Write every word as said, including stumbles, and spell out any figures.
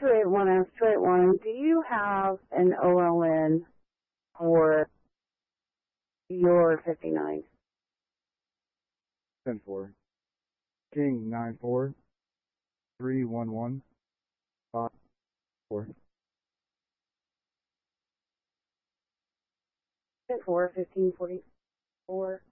two eight one S two eight one, do you have an O L N for your fifty-nine? ten four. King nine four. three one one. five four. ten four, fifteen forty-four.